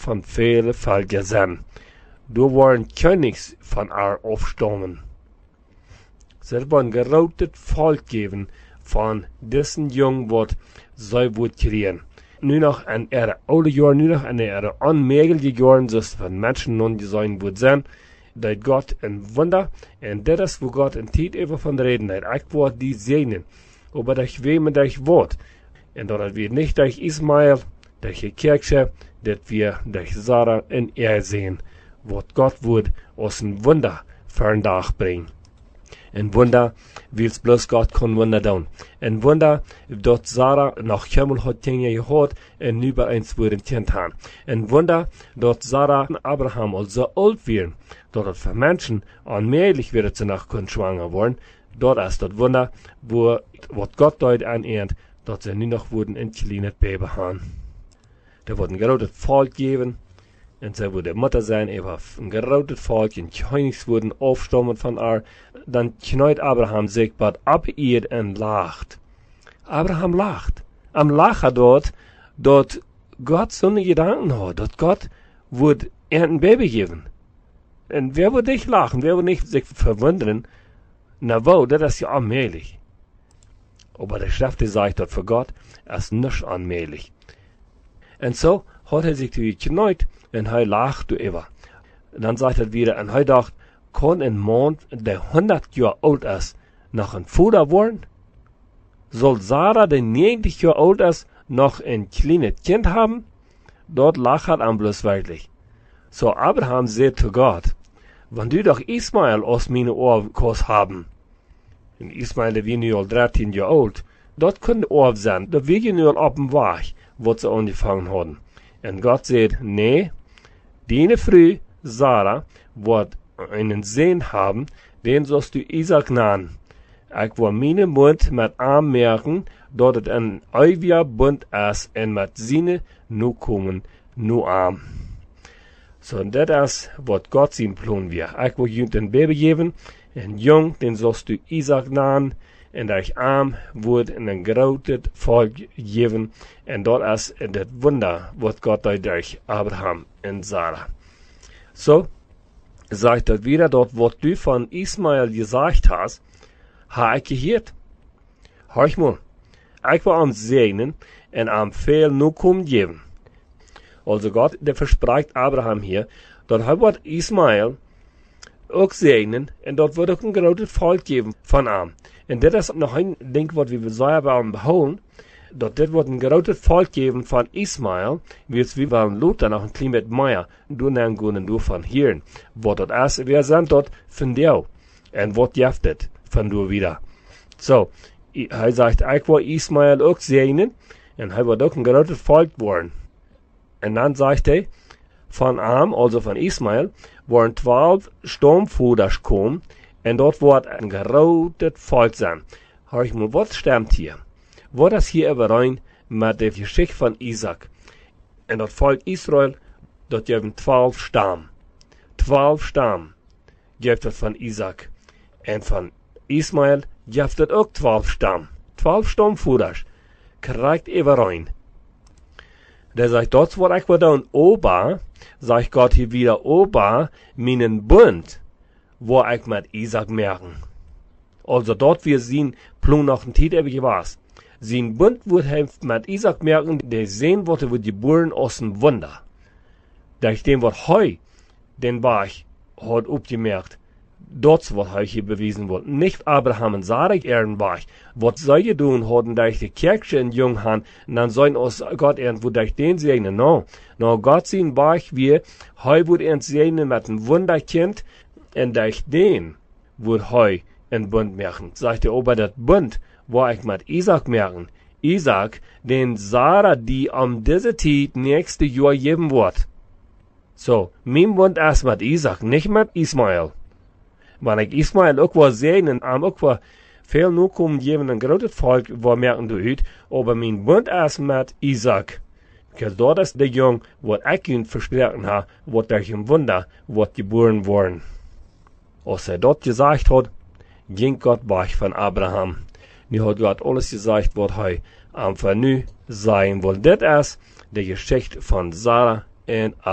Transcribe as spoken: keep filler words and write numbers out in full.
van vele Völker zijn. Du waren Königs van haar afstammen. Ze waren groot volk geven van dessen jong wat zij wordt kregen. Nu nog in ihre oude jaren, nu nog in ihre onmogelijke jaren, zoals van mensen non zijn wordt zijn, dat God een wonder, en dat is waar God een tijd even van reden heeft. Ik word die zegnen, aber dat weet me dat wordt. En dat we niet durch Ismael, durch die Kirche, dat we durch Sarah en er sehen, wat God wordt als een wonder voor een dag brengen. Een wonder, wils bloß Gott kon wonder doen. Een wonder, dat Sarah nog helemaal had dingen gehad en nu bij ons worden kind haben. Een wonder, dat Sarah en Abraham al zo oud werden, dat het voor mensen onmogelijk werd ze nog kunnen zwanger worden. Dat is dat wonder, wo, wat Gott deut aaneert, dat ze nu nog worden in kleine baby haben. Er wordt een groot volk geven. En zij worden Mutter zijn, even een groot volk, en Königs worden afstammen van haar. Dan knijt Abraham zich wat op ihr en lacht. Abraham lacht. Am lachen dort, dat God zo'n gedanken had, dat God wordt een baby geven. En wer wordt niet lachen, wer wordt niet zich verwonderen? Nou, wow, dat is ja onmogelijk. Aber de Schrift zegt dat voor God is niet onmogelijk. En zo had hij zich toe geknijt. En hij lachte even. Dan zegt hij weer, en hij dacht, kan een man, die honderd jaar oud is, nog een vader worden? Zal Sarah, die negentig jaar oud is, nog een kleines kind hebben? Dat lacht hij aan bloß wirklich. So Abraham zei zu Gott, wenn du doch Ismael aus meine Ohr kannst haben. En Ismael, die war nu al dreizehn jaar oud, dat kon Ohr zijn, dat weet je nu al op dem Weg, wat ze angefangen hadden. En Gott zei, nee, deine Frau, Sarah, wird einen Sohn haben, den sollst du Isaac nennen. Ich will meinen Mund mit ihm merken, dat het een eeuwiger Bund is, en met seine Nachkommen nur arm. So, dat is wat Gott zijn plan weer. Ik wil je een baby geven, en jong, den sollst du Isaac nennen, en dat arm wordt een groot volk geven, en dat is het wonder wat God deed durch Abraham en Sarah. So, sagt dat wieder, dat wat du van Ismael gesagt hast, ha ik gehoord. Horch mal, ik wil hem zegnen en hem veel Nachkommen geven. Also Gott, der verspricht Abraham hier, dat hij wordt Ismael ook zegnen, en dat wordt ook een groot volk geven van hem. En dit is nog een ding wat we zeer willen behouden, dat dit wordt een groot volk geven van Ismael, wils we willen Luther nog een klein beetje meer doen en gaan en doen van hier. Wat dat is, we zijn dat van jou. En wat jeft het van du wieder. So, hij zegt, ik wil Ismael ook zegnen, en hij wordt ook een groot volk worden. En dan zegt hij, van hem, also van Ismael, worden twaalf stamvoeders komen, en dat wordt een groot volk zijn. Hoor ik maar, wat stemt hier? Wat is hier overeen met de geschichte van Isaac? En dat volk Israël, dat geeft twaalf stam. Twaalf stam geeft het van Isaac. En van Ismael geeft het ook twaalf stam. Twaalf stamvoeders. Krijgt overeen. Der sagt, dat wat ik wil doen, oba, sagt Gott hier wieder, oba, meinen Bund, wo ich mit Isaac merken. Also dort wir sehen, plung noch ein Titel gewas. Sein Bund wird hij mit Isaac merken, der sehen wurde, wird geboren aus dem Wunder. Durch dem, was heu, den Bach, hat aufgemerkt, dort, was heu hier bewiesen wird. Nicht Abraham und Sarah Ehrenbach. Was soll je tun, haben durch die Kirche in Junghan, und dann sollen aus Gott irgendwo durch den segnen. No, no, Gott sein Bach, wir, heu wird uns segnen mit einem Wunderkind, und durch den wird heu ein Bund merken. Sagt er, aber das Bund, wo ich mit Isaac merken. Isaac, den Sarah, die am diese Zeit nächste Jahr geben wird. So, mein Bund ist mit Isaac, nicht mit Ismael. Wenn ich Ismael auch was sehen, und am auch was viel Nachkommen geben, ein großes Volk, wo merken du it, aber mein Bund ist mit Isaac. Because dort ist der Jung, was ich ihn versprochen habe, was durch ein Wunder, was geboren worden. Als er dort gesagt hat, ging Gott weg von Abraham. Nu hat Gott alles gesagt, was er am Vernü sein will. Das ist die Geschichte von Sarah und Abraham.